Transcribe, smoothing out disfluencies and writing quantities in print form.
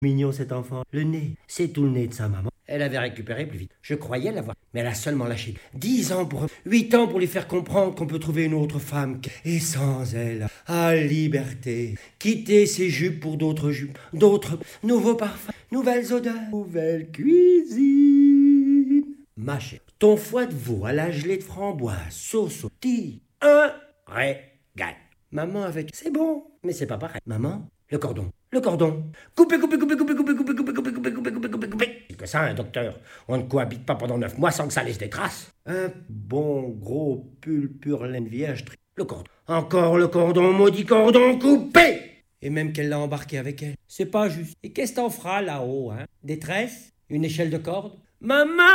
Mignon cet enfant. Le nez, c'est tout le nez de sa maman. Elle avait récupéré plus vite. Je croyais l'avoir. Mais elle a seulement lâché 10 ans pour... 8 ans pour lui faire comprendre qu'on peut trouver une autre femme. Et sans elle, à liberté. Quitter ses jupes pour d'autres jupes. D'autres nouveaux parfums. Nouvelles odeurs. Nouvelle cuisine. Ma chère, ton foie de veau à la gelée de framboise. Sauce au petit. Un régal. Maman avec... C'est bon, mais c'est pas pareil. Maman, le cordon. Le cordon. Coupez, coupez, coupez, coupez, coupez, coupez, coupez, coupez, coupez, coupez, coupez, coupez, coupez. C'est que ça, un docteur. On ne cohabite pas pendant 9 mois sans que ça laisse des traces. Un bon gros pur laine vierge. Le cordon. Encore le cordon, maudit cordon, coupé. Et même qu'elle l'a embarqué avec elle. C'est pas juste. Et qu'est-ce que t'en feras là-haut, hein? Des tresses? Une échelle de corde? Maman!